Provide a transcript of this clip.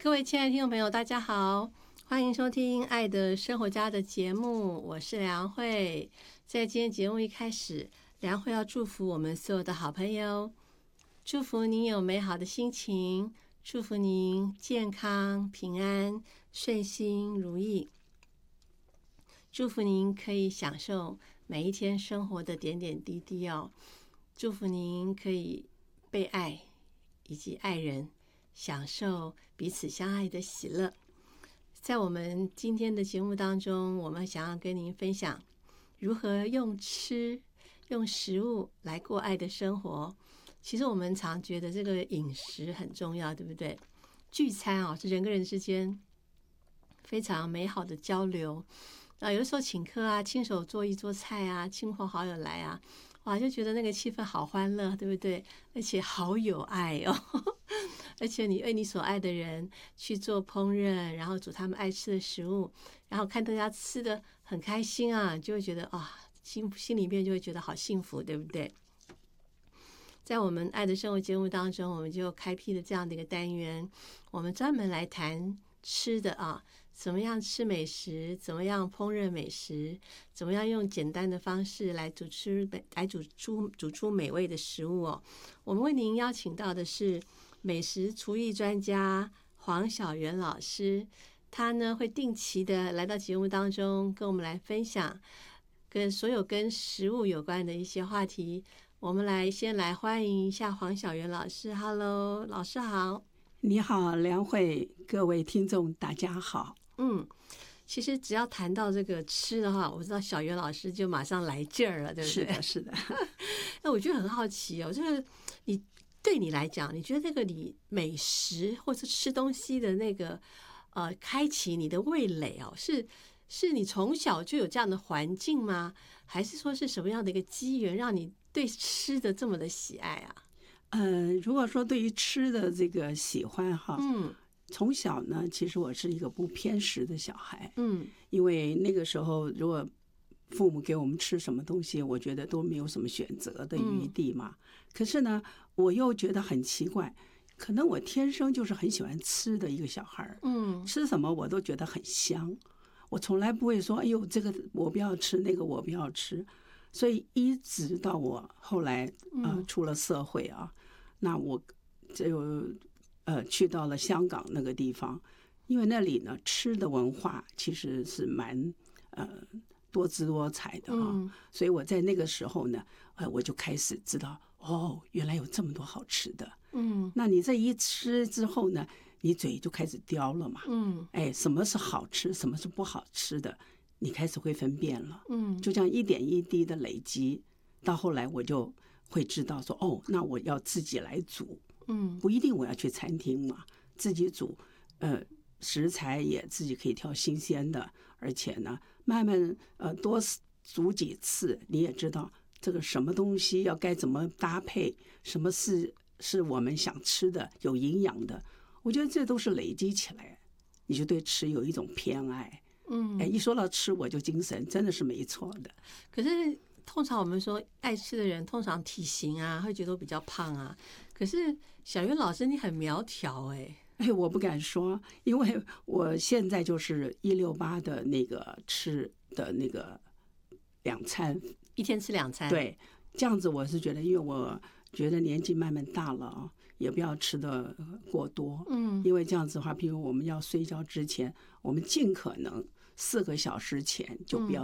各位亲爱的听众朋友，大家好，欢迎收听《爱的生活家》的节目，我是梁慧。在今天节目一开始，梁慧要祝福我们所有的好朋友，祝福您有美好的心情，祝福您健康、平安、顺心如意，祝福您可以享受每一天生活的点点滴滴哦，祝福您可以被爱以及爱人，享受彼此相爱的喜乐。在我们今天的节目当中，我们想要跟您分享如何用食物来过爱的生活。其实我们常觉得这个饮食很重要，对不对？聚餐是人跟人之间非常美好的交流。有的时候请客啊，亲手做一桌菜啊，亲朋好友来啊，哇，就觉得那个气氛好欢乐，对不对？而且好有爱哦。而且你为你所爱的人去做烹饪，然后煮他们爱吃的食物，然后看大家吃得很开心啊，就会觉得心里面就会觉得好幸福，对不对？在我们爱的生活节目当中，我们就开辟了这样的一个单元，我们专门来谈吃的啊，怎么样吃美食，怎么样烹饪美食，怎么样用简单的方式来煮出美味的食物哦。我们为您邀请到的是美食厨艺专家黄小媛老师，他呢会定期的来到节目当中，跟我们来分享跟所有跟食物有关的一些话题。我们先来欢迎一下黄小媛老师。 Hello， 老师好。 你好，梁慧，各位听众大家好。 其实只要谈到这个吃的话，我知道小媛老师就马上来劲儿了，对不对？ 是的。 那我就很好奇哦，这个对你来讲，你觉得这个你美食或是吃东西的那个开启你的味蕾哦，是你从小就有这样的环境吗？还是说是什么样的一个机缘让你对吃的这么的喜爱啊？ 如果说对于吃的这个喜欢哈，从小呢，其实我是一个不偏食的小孩，因为那个时候如果父母给我们吃什么东西，我觉得都没有什么选择的余地嘛。可是呢，我又觉得很奇怪，可能我天生就是很喜欢吃的一个小孩，吃什么我都觉得很香，我从来不会说哎呦这个我不要吃，那个我不要吃。所以一直到我后来出了社会啊，那我就去到了香港那个地方，因为那里呢吃的文化其实是蛮多姿多彩的啊，所以我在那个时候呢，我就开始知道原来有这么多好吃的。那你这一吃之后呢，你嘴就开始刁了嘛。什么是好吃，什么是不好吃的，你开始会分辨了。就这样一点一滴的累积，到后来我就会知道说那我要自己来煮。不一定我要去餐厅嘛，自己煮，食材也自己可以挑新鲜的，而且呢，慢慢多煮几次，你也知道这个什么东西要该怎么搭配，什么是我们想吃的，有营养的。我觉得这都是累积起来，你就对吃有一种偏爱。一说到吃我就精神，真的是没错的。 可是通常我们说爱吃的人，通常体型啊会觉得比较胖啊。可是小媛老师你很苗条我不敢说，因为我现在就是168的那个吃的那个2餐， 一天吃2餐。 对，这样子我是觉得，因为我觉得年纪慢慢大了也不要吃的过多。因为这样子的话，比如我们要睡觉之前，我们尽可能4个小时前就不要